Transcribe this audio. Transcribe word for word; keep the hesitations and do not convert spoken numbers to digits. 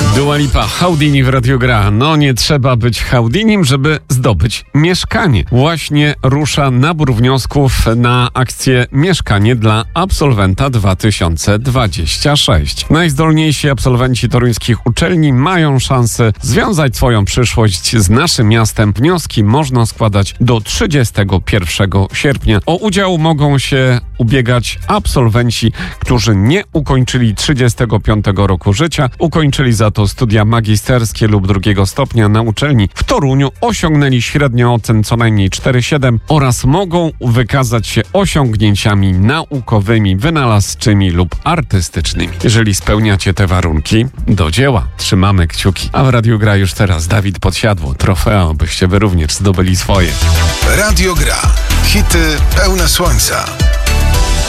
Dua Lipa, Houdini w Radiu Gra. No nie trzeba być Houdinim, żeby zdobyć mieszkanie. Właśnie rusza nabór wniosków na akcję Mieszkanie dla absolwenta dwa tysiące dwudziesty szósty. Najzdolniejsi absolwenci toruńskich uczelni mają szansę związać swoją przyszłość z naszym miastem. Wnioski można składać do trzydziestego pierwszego sierpnia. O udział mogą się ubiegać absolwenci, którzy nie ukończyli trzydziestego piątego roku życia, ukończyli za to studia magisterskie lub drugiego stopnia na uczelni w Toruniu, osiągnęli średnią ocen co najmniej cztery przecinek siedem oraz mogą wykazać się osiągnięciami naukowymi, wynalazczymi lub artystycznymi. Jeżeli spełniacie te warunki, do dzieła. Trzymamy kciuki. A w Radiu Gra już teraz Dawid Podsiadło. Trofeo, byście wy również zdobyli swoje. Radio Gra. Hity pełne słońca.